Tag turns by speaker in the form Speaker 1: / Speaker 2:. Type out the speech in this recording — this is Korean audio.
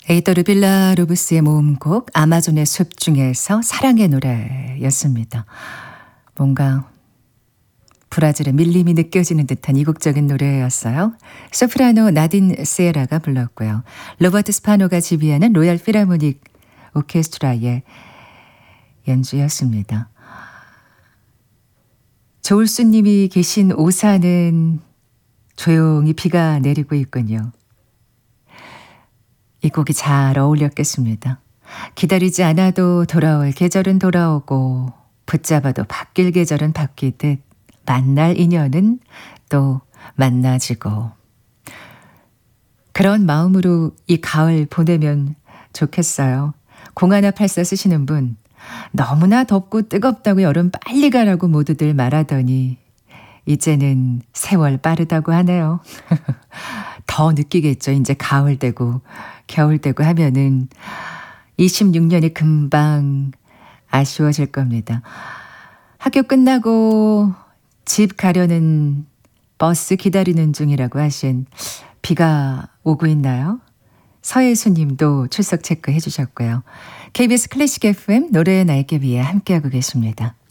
Speaker 1: 에이더르 빌라로브스의 모음곡 아마존의 숲 중에서 사랑의 노래였습니다. 뭔가 브라질의 밀림이 느껴지는 듯한 이국적인 노래였어요. 소프라노 나딘 세라가 불렀고요. 로버트 스파노가 지휘하는 로얄 필하모닉 오케스트라의 연주였습니다. 조울수님이 계신 오산은 조용히 비가 내리고 있군요. 이 곡이 잘 어울렸겠습니다. 기다리지 않아도 돌아올 계절은 돌아오고 붙잡아도 바뀔 계절은 바뀌듯 만날 인연은 또 만나지고 그런 마음으로 이 가을 보내면 좋겠어요. 0184 쓰시는 분 너무나 덥고 뜨겁다고 여름 빨리 가라고 모두들 말하더니 이제는 세월 빠르다고 하네요. 더 느끼겠죠. 이제 가을 되고 겨울 되고 하면은 26년이 금방 아쉬워질 겁니다. 학교 끝나고 집 가려는 버스 기다리는 중이라고 하신 비가 오고 있나요? 서예수 님도 출석 체크해 주셨고요. KBS 클래식 FM 노래의 날개 위에 함께하고 계십니다.